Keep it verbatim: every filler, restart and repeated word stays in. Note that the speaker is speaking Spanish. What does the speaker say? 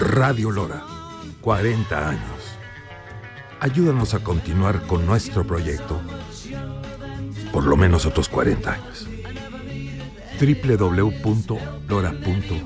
Radio Lora, cuarenta años. Ayúdanos a continuar con nuestro proyecto por lo menos otros cuarenta años. doble u doble u doble u punto lora punto